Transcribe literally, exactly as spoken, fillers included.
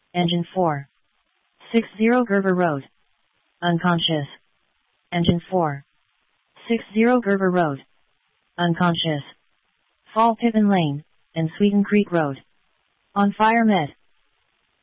Engine four. sixty Gerber Road. Unconscious. Engine four. sixty Gerber Road. Unconscious. Fall Pippin Lane, and Sweden Creek Road. On fire med.